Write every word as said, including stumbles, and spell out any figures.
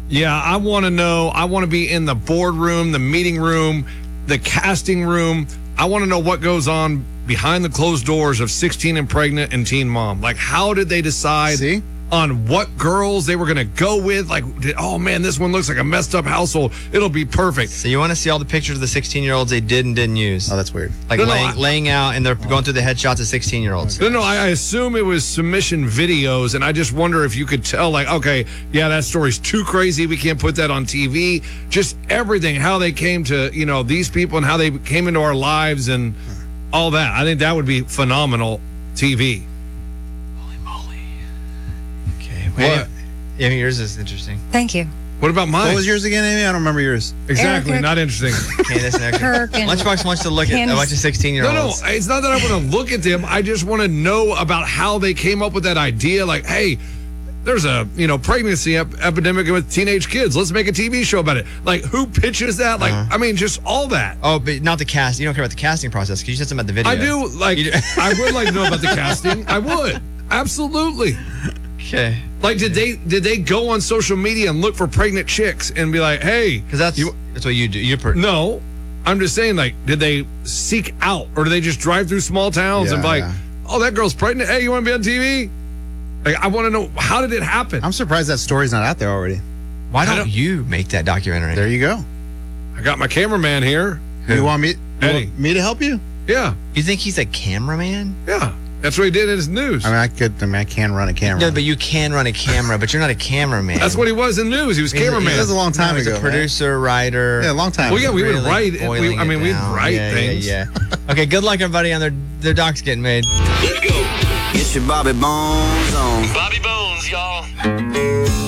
Yeah, I want to know. I want to be in the boardroom, the meeting room, the casting room. I want to know what goes on behind the closed doors of sixteen and Pregnant and Teen Mom. Like, how did they decide See? on what girls they were going to go with? Like, did, oh, man, this one looks like a messed up household. It'll be perfect. So you want to see all the pictures of the sixteen-year-olds they did and didn't use? Oh, that's weird. Like No, no, laying, I- laying out, and they're going through the headshots of sixteen-year-olds. No, no, I, I assume it was submission videos, and I just wonder if you could tell, like, okay, yeah, that story's too crazy. We can't put that on T V. Just everything, how they came to, you know, these people and how they came into our lives and all that. I think that would be phenomenal T V. Holy moly. Okay. Wait, What? yeah, yours is interesting. Thank you. What about mine? What was yours again, Amy? I don't remember yours. Exactly, Erica- not interesting. Candace and Erica. Kirk and Lunchbox wants to look at a Candace- bunch of No, no, sixteen-year-olds. it's not that I want to look at them. I just want to know about how they came up with that idea. Like, hey, there's a, you know, pregnancy ep- epidemic with teenage kids. Let's make a T V show about it. Like, who pitches that? Like, Uh-huh. I mean, just all that. Oh, but not the cast. You don't care about the casting process because you said something about the video. I do, like, You do- I would like to know about the casting. I would. Absolutely. Okay. Like, did they did they go on social media and look for pregnant chicks and be like, hey, Because that's, you, that's what you do. You're per- no. I'm just saying, like, did they seek out or do they just drive through small towns and be Yeah, like, yeah. oh, that girl's pregnant. Hey, you want to be on T V? Like, I want to know, how did it happen? I'm surprised that story's not out there already. Why I don't, don't- you make that documentary? There you go. I got my cameraman here. You want me? You Eddie. want me to help you? Yeah, You think he's a cameraman? yeah. That's what he did in his news. I mean, I could. I mean, I can run a camera. No, but you can run a camera, but you're not a cameraman. That's what he was in news. He was He's a- cameraman. That was a long time No, he's ago. a man. producer, writer. Yeah, a long time. Well, yeah, ago. we would Really write. it. We, boiling I mean, it we'd down. write yeah, things. Yeah, yeah. Okay, good luck, everybody, on their, their docs getting made. Let's go. Get your Bobby Bones on. Bobby Bones, y'all.